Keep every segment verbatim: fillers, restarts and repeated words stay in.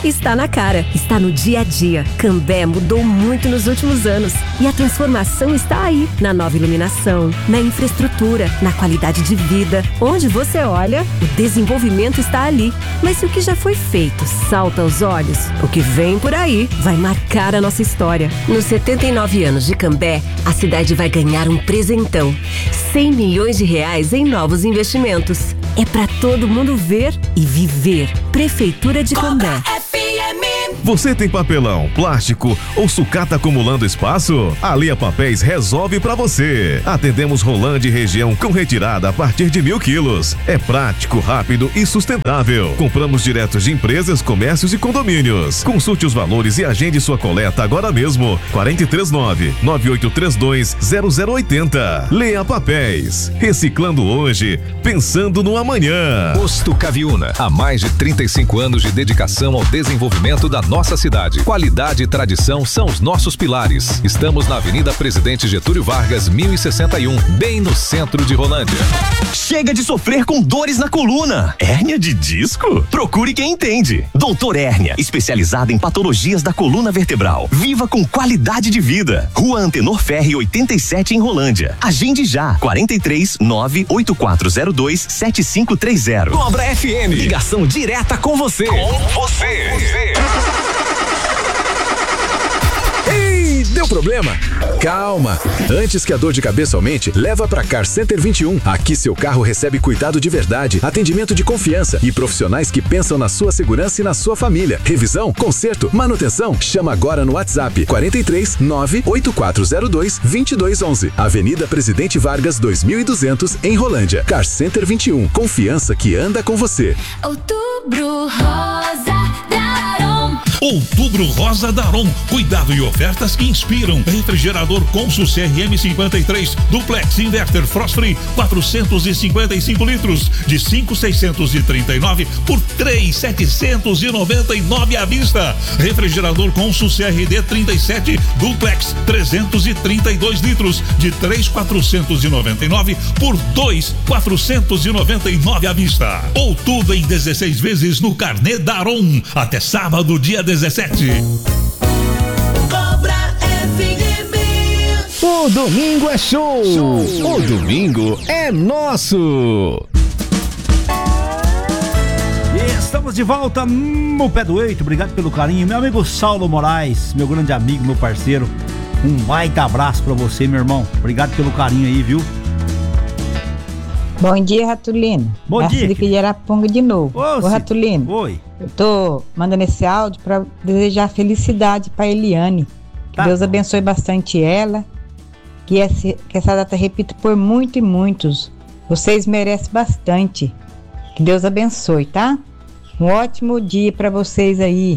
está na cara, está no dia a dia. Cambé mudou muito nos últimos anos e a transformação está aí, na nova iluminação, na infraestrutura, na qualidade de vida. Onde você olha, o desenvolvimento está ali. Mas se o que já foi feito salta aos olhos, o que vem por aí vai marcar a nossa história. Nos setenta e nove anos de Cambé, a cidade vai ganhar um presentão. cem milhões de reais em novos investimentos. É pra todo mundo ver e viver. Prefeitura de Cambé. Você tem papelão, plástico ou sucata acumulando espaço? A Lea Papéis resolve pra você. Atendemos Rolândia e região com retirada a partir de mil quilos. É prático, rápido e sustentável. Compramos direto de empresas, comércios e condomínios. Consulte os valores e agende sua coleta agora mesmo. quatro três nove, nove oito três dois, zero zero oito zero. Lea Papéis. Reciclando hoje, pensando no amanhã. Posto Caviúna. Há mais de trinta e cinco anos de dedicação ao desenvolvimento da nossa cidade. Qualidade e tradição são os nossos pilares. Estamos na Avenida Presidente Getúlio Vargas, mil e sessenta e um, bem no centro de Rolândia. Chega de sofrer com dores na coluna. Hérnia de disco? Procure quem entende. Doutor Hérnia, especializada em patologias da coluna vertebral. Viva com qualidade de vida. Rua Antenor Ferri, oitenta e sete, em Rolândia. Agende já. quatro três nove, oito quatro zero dois, sete cinco três zero. Cobra F M. Ligação direta com você. Com você. você. Ei, deu problema? Calma! Antes que a dor de cabeça aumente, leva pra Car Center vinte e um. Aqui seu carro recebe cuidado de verdade, atendimento de confiança e profissionais que pensam na sua segurança e na sua família. Revisão, conserto, manutenção. Chama agora no WhatsApp quatro três nove, oito quatro zero dois, dois dois um um. Avenida Presidente Vargas dois mil e duzentos, em Rolândia. Car Center vinte e um. Confiança que anda com você. Outubro Rosa Daron. Outubro Rosa Daron. Cuidado e ofertas que inspiram. Refrigerador Consul C R M cinquenta e três Duplex Inverter Frost Free quatrocentos e cinquenta e cinco litros de cinco mil seiscentos e trinta e nove por três mil setecentos e noventa e nove à vista. Refrigerador Consul C R D trinta e sete Duplex trezentos e trinta e dois litros de três mil quatrocentos e noventa e nove por dois mil quatrocentos e noventa e nove à vista. Ou tudo em dezesseis vezes no Carnê Daron até sábado, dia dezessete. Cobra F M. O domingo é show. show. O domingo é nosso. E estamos de volta no Pé do Eito. Obrigado pelo carinho. Meu amigo Saulo Moraes, meu grande amigo, meu parceiro. Um baita abraço pra você, meu irmão. Obrigado pelo carinho aí, viu? Bom dia, Ratulino. Bom é dia. Aqui de Araponga de novo. Ô, Ô Ratulino. Oi. Eu tô mandando esse áudio pra desejar felicidade pra Eliane. Que Tá. Deus abençoe bastante ela. Que essa, que essa data repita por muito e muitos. Vocês merecem bastante. Que Deus abençoe, tá? Um ótimo dia pra vocês aí.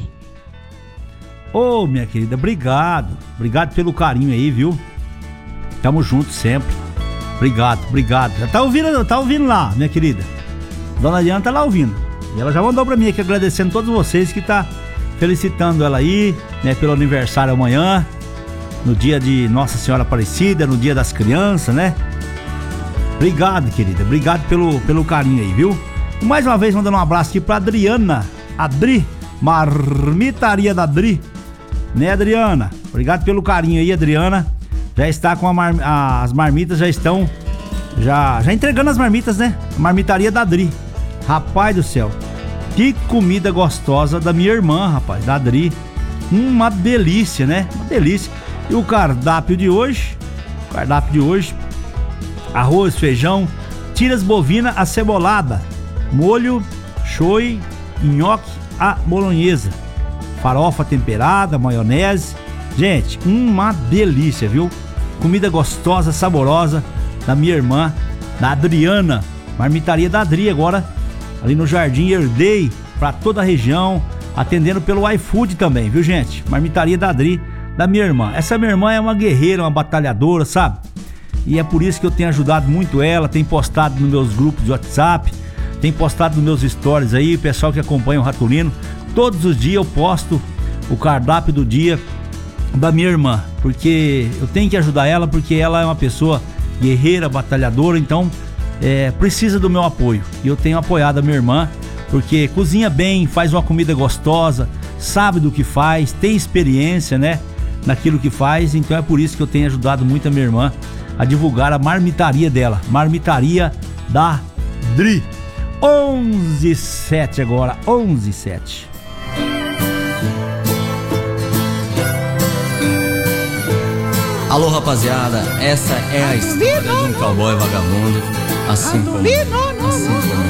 Ô, minha querida, obrigado. Obrigado pelo carinho aí, viu? Tamo junto sempre. Obrigado, obrigado. Já tá ouvindo, tá ouvindo lá, minha querida. Dona Diana tá lá ouvindo. E ela já mandou pra mim aqui agradecendo todos vocês que tá felicitando ela aí, né, pelo aniversário amanhã, no dia de Nossa Senhora Aparecida, no dia das crianças, né? Obrigado, querida. Obrigado pelo, pelo carinho aí, viu? E mais uma vez mandando um abraço aqui pra Adriana. Adri, Marmitaria da Adri. Né, Adriana? Obrigado pelo carinho aí, Adriana. Já está com a mar... as marmitas, já estão já, já entregando as marmitas, né? Marmitaria da Adri. Rapaz do céu, que comida gostosa da minha irmã, rapaz, da Adri. Uma delícia, né? Uma delícia. E o cardápio de hoje, o cardápio de hoje, arroz, feijão, tiras bovina acebolada, molho, shoyu, nhoque à bolonhesa, farofa temperada, maionese. Gente, uma delícia, viu? Comida gostosa, saborosa da minha irmã, da Adriana. Marmitaria da Adri agora, ali no Jardim Herdei, pra toda a região, atendendo pelo iFood também, viu, gente? Marmitaria da Adri, da minha irmã. Essa minha irmã é uma guerreira, uma batalhadora, sabe? E é por isso que eu tenho ajudado muito ela, tem postado nos meus grupos de WhatsApp, tem postado nos meus stories aí, o pessoal que acompanha o Ratulino. Todos os dias eu posto o cardápio do dia da minha irmã, porque eu tenho que ajudar ela, porque ela é uma pessoa guerreira, batalhadora, então é, precisa do meu apoio. E eu tenho apoiado a minha irmã, porque cozinha bem, faz uma comida gostosa, sabe do que faz, tem experiência, né, naquilo que faz, então é por isso que eu tenho ajudado muito a minha irmã a divulgar a marmitaria dela, Marmitaria da Dri. onze e sete agora, onze e sete. Alô, rapaziada, essa é a história de um cowboy vagabundo, assim como, assim como